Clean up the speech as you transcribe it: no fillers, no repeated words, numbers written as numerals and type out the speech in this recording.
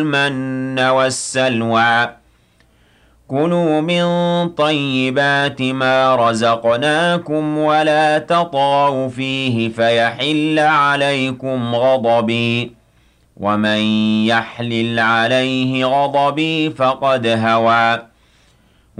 المن والسلوى كلوا من طيبات ما رزقناكم ولا تطغوا فيه فيحل عليكم غضبي ومن يحلل عليه غضبي فقد هوى